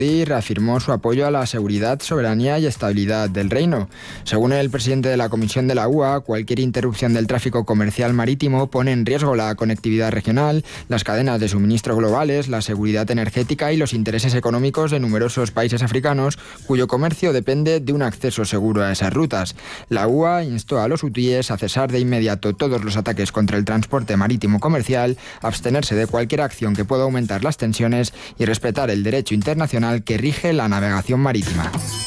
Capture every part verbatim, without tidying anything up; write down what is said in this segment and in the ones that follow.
y reafirmó su apoyo a la seguridad, soberanía y estabilidad del reino. Según el presidente de la Comisión de la U A, cualquier interrupción del tráfico comercial marítimo pone en riesgo la conectividad regional, las cadenas de suministro globales, la seguridad energética y los intereses económicos de numerosos países africanos cuyo comercio depende de un acceso seguro a esas rutas. La U A instó a los hutíes a cesar de inmediato todos los ataques contra el transporte marítimo comercial, abstenerse de cualquier acción que pueda aumentar las tensiones y respetar el derecho internacional que rige la navegación marítima.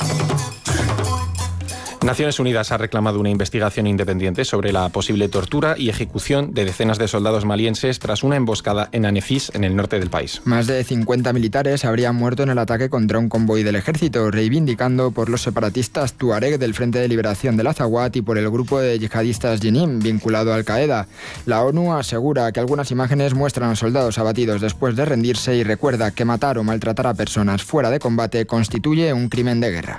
Naciones Unidas ha reclamado una investigación independiente sobre la posible tortura y ejecución de decenas de soldados malienses tras una emboscada en Anefis, en el norte del país. Más de cincuenta militares habrían muerto en el ataque contra un convoy del ejército, reivindicando por los separatistas Tuareg del Frente de Liberación del Azawad y por el grupo de yihadistas Jenim, vinculado a Al-Qaeda. La ONU asegura que algunas imágenes muestran a soldados abatidos después de rendirse y recuerda que matar o maltratar a personas fuera de combate constituye un crimen de guerra.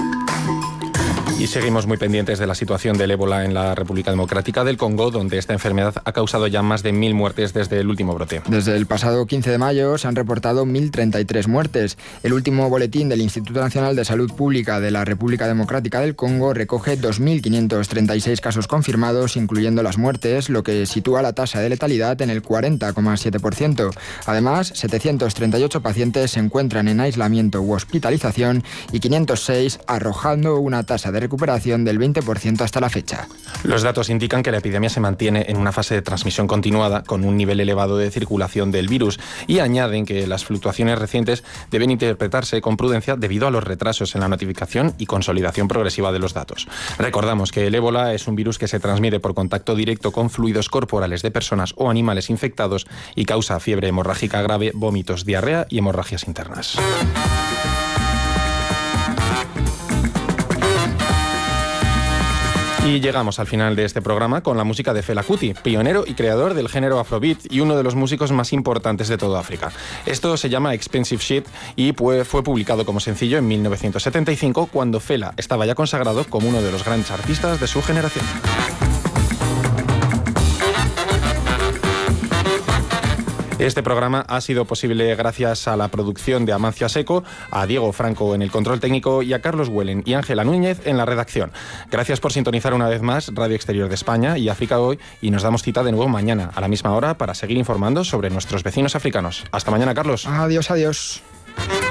Y seguimos muy pendientes de la situación del ébola en la República Democrática del Congo, donde esta enfermedad ha causado ya más de mil muertes desde el último brote. Desde el pasado quince de mayo se han reportado mil treinta y tres muertes. El último boletín del Instituto Nacional de Salud Pública de la República Democrática del Congo recoge dos mil quinientos treinta y seis casos confirmados, incluyendo las muertes, lo que sitúa la tasa de letalidad en el cuarenta coma siete por ciento. Además, setecientos treinta y ocho pacientes se encuentran en aislamiento u hospitalización y quinientos seis arrojando una tasa de recuperación del veinte por ciento hasta la fecha. Los datos indican que la epidemia se mantiene en una fase de transmisión continuada con un nivel elevado de circulación del virus y añaden que las fluctuaciones recientes deben interpretarse con prudencia debido a los retrasos en la notificación y consolidación progresiva de los datos. Recordamos que el ébola es un virus que se transmite por contacto directo con fluidos corporales de personas o animales infectados y causa fiebre hemorrágica grave, vómitos, diarrea y hemorragias internas. Y llegamos al final de este programa con la música de Fela Kuti, pionero y creador del género Afrobeat y uno de los músicos más importantes de toda África. Esto se llama Expensive Shit y fue publicado como sencillo en mil novecientos setenta y cinco, cuando Fela estaba ya consagrado como uno de los grandes artistas de su generación. Este programa ha sido posible gracias a la producción de Amancio Aseco, a Diego Franco en el control técnico y a Carlos Huelen y Ángela Núñez en la redacción. Gracias por sintonizar una vez más Radio Exterior de España y África Hoy, y nos damos cita de nuevo mañana a la misma hora para seguir informando sobre nuestros vecinos africanos. Hasta mañana, Carlos. Adiós, adiós.